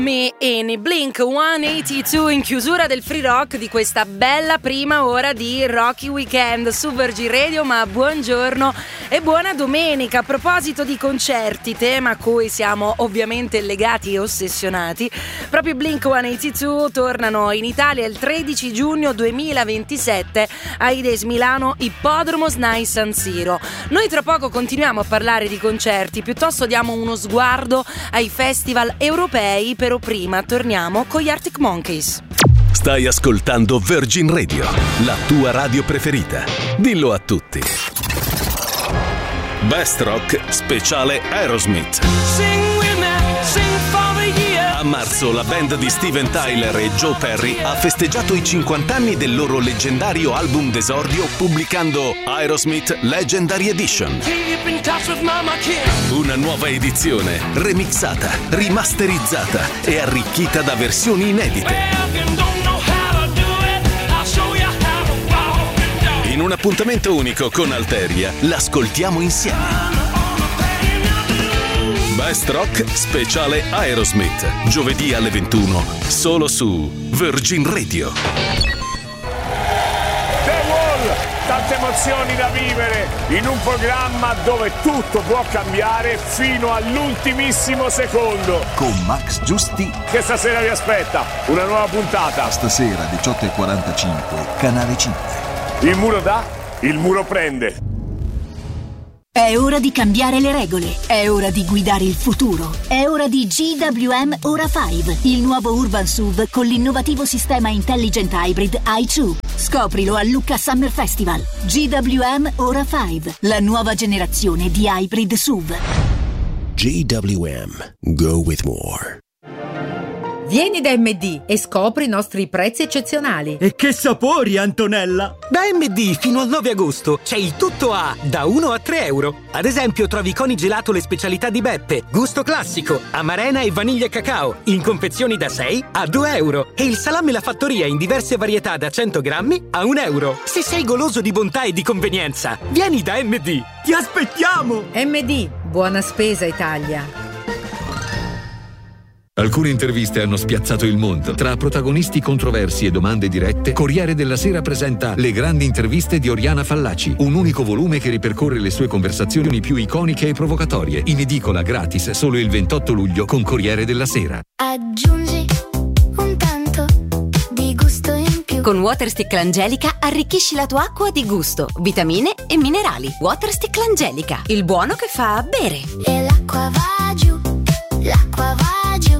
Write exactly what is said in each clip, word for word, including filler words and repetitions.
Me e Blink centottantadue in chiusura del free rock di questa bella prima ora di Rocky Weekend su Virgin Radio. Ma buongiorno e buona domenica. A proposito di concerti, tema a cui siamo ovviamente legati e ossessionati, proprio Blink centottantadue tornano in Italia il tredici giugno duemilaventisette ai Days Milano Ippodromo SNAI San Siro. Noi tra poco continuiamo a parlare di concerti, piuttosto diamo uno sguardo ai festival europei, però prima torniamo con gli Arctic Monkeys. Stai ascoltando Virgin Radio, la tua radio preferita. Dillo a tutti. Best Rock speciale Aerosmith. Sing with me, sing for the year. A marzo la band di Steven Tyler e Joe Perry ha festeggiato i cinquanta anni del loro leggendario album d'esordio pubblicando Aerosmith Legendary Edition. Keep in touch with mama kid. Una nuova edizione, remixata, rimasterizzata e arricchita da versioni inedite. In un appuntamento unico con Alteria, l'ascoltiamo insieme. Best Rock speciale Aerosmith, giovedì alle ventuno, solo su Virgin Radio. The Wall, tante emozioni da vivere in un programma dove tutto può cambiare fino all'ultimissimo secondo. Con Max Giusti. Che stasera vi aspetta una nuova puntata. Stasera diciotto e quarantacinque, Canale cinque. Il muro dà, il muro prende. È ora di cambiare le regole, è ora di guidare il futuro, è ora di G W M Ora cinque, il nuovo Urban S U V con l'innovativo sistema Intelligent Hybrid i due. Scoprilo a Lucca Summer Festival. G W M Ora cinque, la nuova generazione di hybrid S U V. G W M, go with more. Vieni da M D e scopri i nostri prezzi eccezionali. E che sapori, Antonella! Da M D fino al nove agosto c'è il tutto a da uno a tre euro. Ad esempio trovi Coni Gelato le specialità di Beppe, gusto classico, amarena e vaniglia cacao, in confezioni da sei a due euro. E il salame La Fattoria in diverse varietà da cento grammi a un euro. Se sei goloso di bontà e di convenienza, vieni da M D. Ti aspettiamo! M D, buona spesa Italia. Alcune interviste hanno spiazzato il mondo. Tra protagonisti controversi e domande dirette, Corriere della Sera presenta Le grandi interviste di Oriana Fallaci, un unico volume che ripercorre le sue conversazioni più iconiche e provocatorie. In edicola gratis solo il ventotto luglio con Corriere della Sera. Aggiungi un tanto di gusto in più. Con Waterstick L'Angelica arricchisci la tua acqua di gusto, vitamine e minerali. Waterstick L'Angelica, il buono che fa bere. E l'acqua va giù, l'acqua va giù.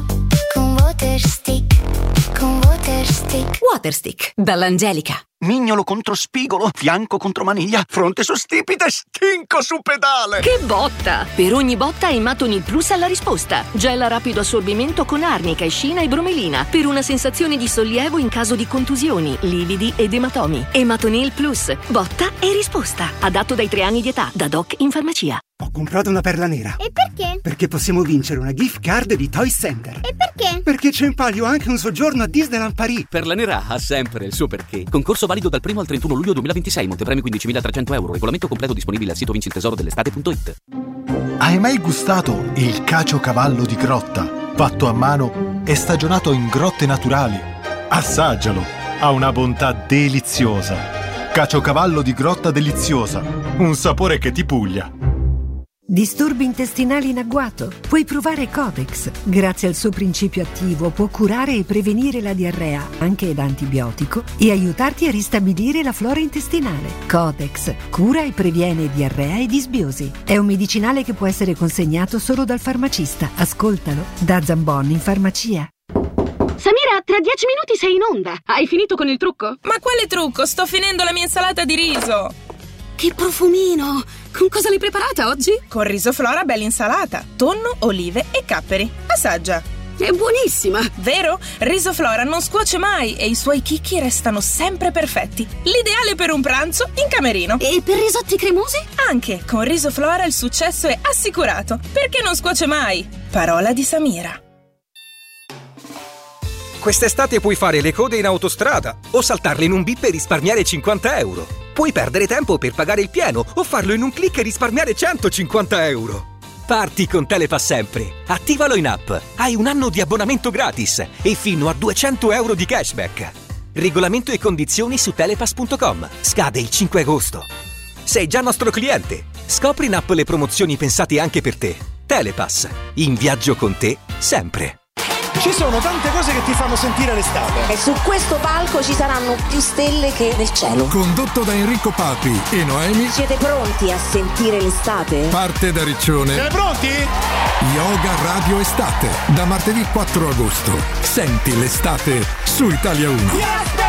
Waterstick, con Waterstick. Waterstick, dall'Angelica. Mignolo contro spigolo, fianco contro maniglia, fronte su stipite, stinco su pedale. Che botta! Per ogni botta Ematonil Plus ha la risposta. Gel a rapido assorbimento con arnica, escina e bromelina per una sensazione di sollievo in caso di contusioni, lividi ed ematomi. Ematonil Plus, botta e risposta. Adatto dai tre anni di età, da Doc in farmacia. Ho comprato una perla nera. E perché? Perché possiamo vincere una gift card di Toy Center. E perché? Perché c'è in palio anche un soggiorno a Disneyland Paris. Perla nera ha sempre il suo perché. Concorso valido dal primo al trentuno luglio duemilaventisei. Montepremi quindicimilatrecento euro. Regolamento completo disponibile al sito vinci il tesoro dell'estate punto it. Hai mai gustato il caciocavallo di grotta? Fatto a mano e stagionato in grotte naturali? Assaggialo, ha una bontà deliziosa. Caciocavallo di grotta deliziosa, un sapore che ti puglia. Disturbi intestinali in agguato? Puoi provare Codex. Grazie al suo principio attivo può curare e prevenire la diarrea, anche da antibiotico, e aiutarti a ristabilire la flora intestinale. Codex cura e previene diarrea e disbiosi. È un medicinale che può essere consegnato solo dal farmacista. Ascoltalo da Zambon in farmacia. Samira, tra dieci minuti sei in onda. Hai finito con il trucco? Ma quale trucco? Sto finendo la mia insalata di riso. Che profumino! Con cosa l'hai preparata oggi? Con riso Flora bella insalata, tonno, olive e capperi. Assaggia. È buonissima! Vero? Riso Flora non scuoce mai e i suoi chicchi restano sempre perfetti. L'ideale per un pranzo in camerino. E per risotti cremosi? Anche, con Riso Flora il successo è assicurato. Perché non scuoce mai? Parola di Samira. Quest'estate puoi fare le code in autostrada o saltarle in un bip e risparmiare cinquanta euro. Puoi perdere tempo per pagare il pieno o farlo in un click e risparmiare centocinquanta euro. Parti con Telepass sempre. Attivalo in app. Hai un anno di abbonamento gratis e fino a duecento euro di cashback. Regolamento e condizioni su telepass punto com. Scade il cinque agosto. Sei già nostro cliente. Scopri in app le promozioni pensate anche per te. Telepass. In viaggio con te sempre. Ci sono tante cose che ti fanno sentire l'estate. E su questo palco ci saranno più stelle che nel cielo. Condotto da Enrico Papi e Noemi. Siete pronti a sentire l'estate? Parte da Riccione. Siete pronti? Yoga Radio Estate. Da martedì quattro agosto. Senti l'estate su Italia uno. Yes!